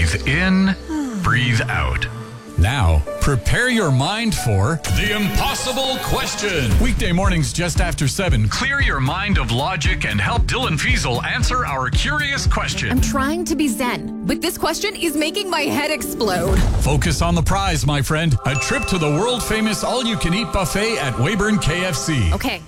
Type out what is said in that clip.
Breathe in, breathe out. Now, prepare your mind for The Impossible Question. weekday mornings just after 7. Clear your mind of logic and help Dylan Fiesel answer our curious question. I'm trying to be zen, but this question is making my head explode. Focus on the prize, my friend. A trip to the world-famous all-you-can-eat buffet at Weyburn KFC. Okay,